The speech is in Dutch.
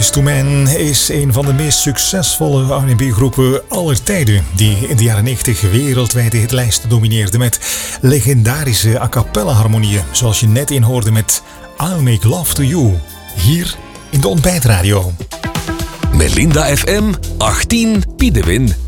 Boyz II Men is een van de meest succesvolle R&B-groepen aller tijden, die in de jaren 90 wereldwijd de hitlijsten domineerde met legendarische a cappella harmonieën, zoals je net inhoorde met I'll Make Love to You, hier in de Ontbijtradio. Melinda FM 18 Piedewin.